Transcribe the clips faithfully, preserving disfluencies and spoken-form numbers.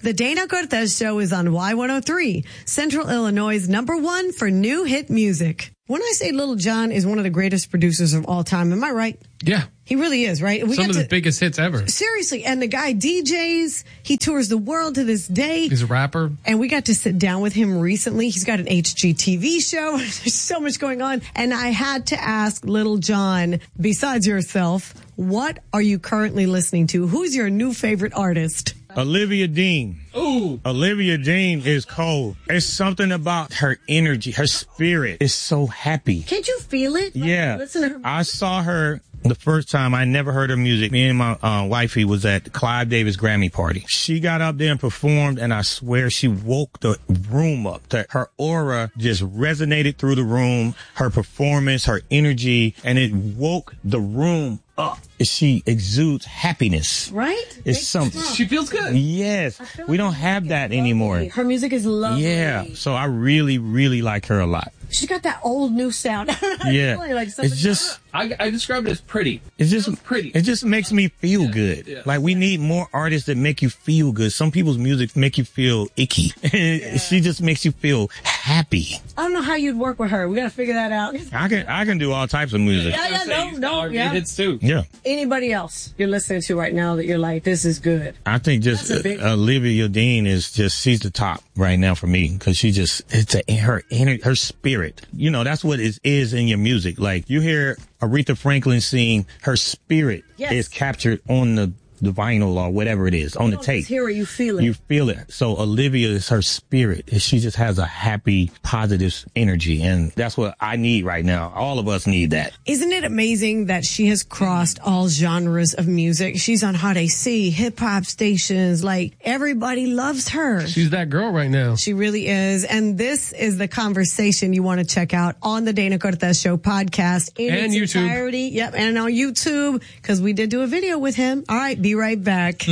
The Dana Cortez Show is on Y one oh three, Central Illinois' number one for new hit music. When I say Little John is one of the greatest producers of all time, am I right? Yeah. He really is, right? We Some of to, the biggest hits ever. Seriously. And the guy D Js, he tours the world to this day. He's a rapper. And we got to sit down with him recently. He's got an H G T V show. There's so much going on. And I had to ask Little John, besides yourself, what are you currently listening to? Who's your new favorite artist? Olivia Dean. Ooh. Olivia Dean is cold. It's something about her energy, her spirit is so happy. Can't you feel it? Yeah. Listen to her. I saw her the first time. I never heard her music. Me and my uh, wifey was at Clive Davis Grammy party. She got up there and performed, and I swear she woke the room up. Her aura just resonated through the room, her performance, her energy, and it woke the room up. She exudes happiness. Right? It's something. She feels good. Yes. We don't have that anymore. Her music is lovely. Yeah. So I really, really like her a lot. She's got that old new sound. Yeah. Like it's just, I, I describe it as pretty. it's just It's pretty. It just makes me feel Yeah, good. yeah. Like we need more artists that make you feel good. Some people's music make you feel icky. Yeah. She just makes you feel happy. I don't know how you'd work with her. We got to figure that out. I can, I can do all types of music. Yeah, yeah, no, no, R and B yeah. hits too. Yeah. Anybody else you're listening to right now that you're like, this is good? I think just That's a big- uh, Olivia Dean is just, she's the top right now for me because she just, it's a, her ener- her spirit. You know, that's what it is in your music. Like you hear Aretha Franklin sing, her spirit Yes. is captured on the, the vinyl or whatever it is, on the Don't tape. just hear it, you feel it. You feel it. So Olivia is her spirit. She just has a happy, positive energy. And that's what I need right now. All of us need that. Isn't it amazing that she has crossed all genres of music? She's on Hot A C, hip hop stations. Like everybody loves her. She's that girl right now. She really is. And this is the conversation you want to check out on the Dana Cortez Show podcast in And its YouTube. entirety. Yep. And on YouTube, because we did do a video with him. All right. Be right back.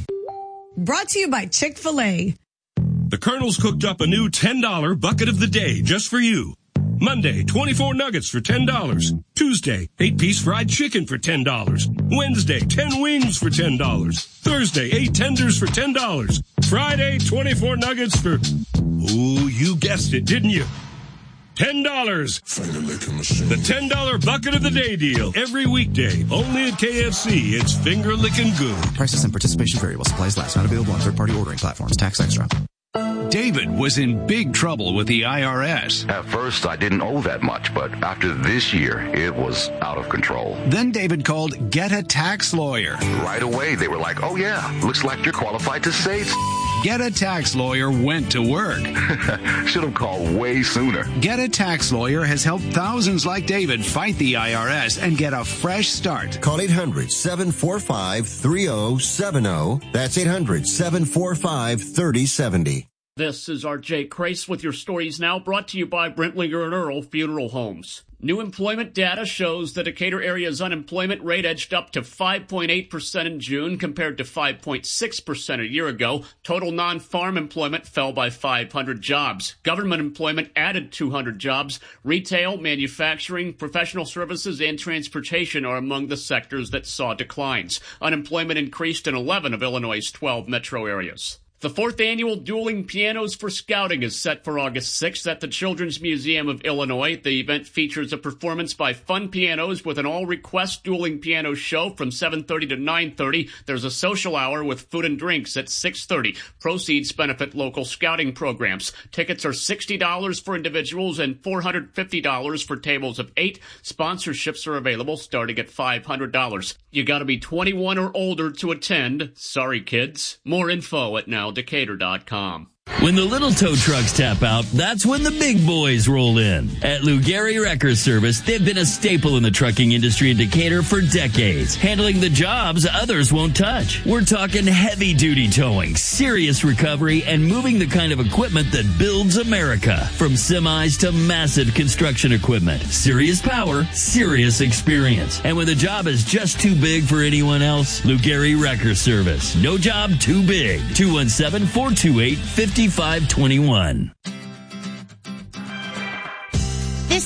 Brought to you by Chick-fil-A. The Colonel's cooked up a new ten dollar bucket of the day just for you. Monday, twenty-four nuggets for ten dollars. Tuesday, eight piece fried chicken for ten dollars. Wednesday, ten wings for ten dollars. Thursday, eight tenders for ten dollars. Friday, twenty-four nuggets for, ooh, you guessed it, didn't you? ten dollars. The ten dollar bucket of the day deal. Every weekday. Only at K F C. It's finger licking good. Prices and participation variable. Supplies last. Not available on third-party ordering platforms. Tax extra. David was in big trouble with the I R S. At first, I didn't owe that much, but after this year, it was out of control. Then David called Get a Tax Lawyer. Right away, they were like, oh yeah, looks like you're qualified to save. Get a Tax Lawyer went to work. Should have called way sooner. Get a Tax Lawyer has helped thousands like David fight the I R S and get a fresh start. Call eight hundred, seven four five, three oh seven oh. That's eight hundred, seven four five, three oh seven oh. This is R J Crace with your stories now, brought to you by Brentlinger and Earl Funeral Homes. New employment data shows the Decatur area's unemployment rate edged up to five point eight percent in June compared to five point six percent a year ago. Total non-farm employment fell by five hundred jobs. Government employment added two hundred jobs. Retail, manufacturing, professional services, and transportation are among the sectors that saw declines. Unemployment increased in eleven of Illinois' twelve metro areas. The fourth annual Dueling Pianos for Scouting is set for August sixth at the Children's Museum of Illinois. The event features a performance by Fun Pianos with an all-request dueling piano show from seven thirty to nine thirty. There's a social hour with food and drinks at six thirty. Proceeds benefit local scouting programs. Tickets are sixty dollars for individuals and four hundred fifty dollars for tables of eight. Sponsorships are available starting at five hundred dollars. You gotta be twenty-one or older to attend. Sorry, kids. More info at now decatur dot com. When the little tow trucks tap out, that's when the big boys roll in. At Lou Gehry Wrecker Service, they've been a staple in the trucking industry in Decatur for decades, handling the jobs others won't touch. We're talking heavy-duty towing, serious recovery, and moving the kind of equipment that builds America. From semis to massive construction equipment. Serious power, serious experience. And when the job is just too big for anyone else, Lou Gehry Wrecker Service. No job too big. two one seven, four two eight, five five two one. This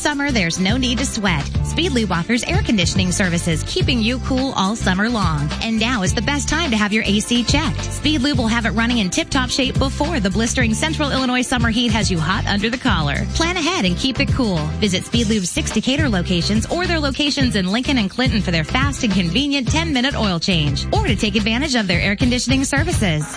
summer, there's no need to sweat. Speedlube offers air conditioning services, keeping you cool all summer long. And now is the best time to have your A C checked. Speedlube will have it running in tip-top shape before the blistering Central Illinois summer heat has you hot under the collar. Plan ahead and keep it cool. Visit Speedlube's six Decatur locations or their locations in Lincoln and Clinton for their fast and convenient ten-minute oil change, or to take advantage of their air conditioning services.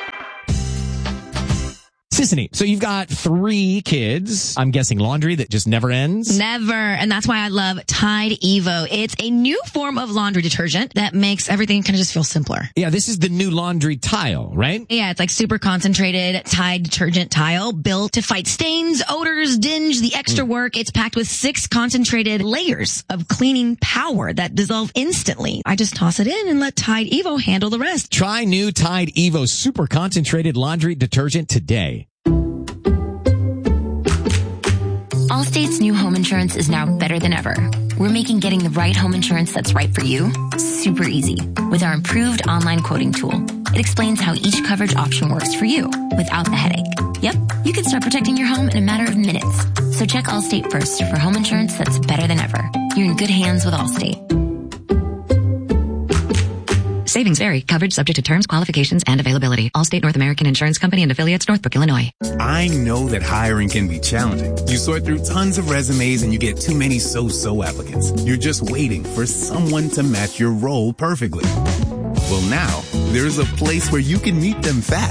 Sissany, so you've got three kids. I'm guessing laundry that just never ends? Never. And that's why I love Tide Evo. It's a new form of laundry detergent that makes everything kind of just feel simpler. Yeah, this is the new laundry tile, right? Yeah, it's like super concentrated Tide detergent tile built to fight stains, odors, dinge, the extra mm. work. It's packed with six concentrated layers of cleaning power that dissolve instantly. I just toss it in and let Tide Evo handle the rest. Try new Tide Evo super concentrated laundry detergent today. Allstate's new home insurance is now better than ever. We're making getting the right home insurance that's right for you super easy with our improved online quoting tool. It explains how each coverage option works for you without the headache. Yep, you can start protecting your home in a matter of minutes. So check Allstate first for home insurance that's better than ever. You're in good hands with Allstate. Savings vary. Coverage subject to terms, qualifications, and availability. Allstate North American Insurance Company and affiliates, Northbrook, Illinois. I know that hiring can be challenging. You sort through tons of resumes and you get too many so-so applicants. You're just waiting for someone to match your role perfectly. Well, now, there's a place where you can meet them fast.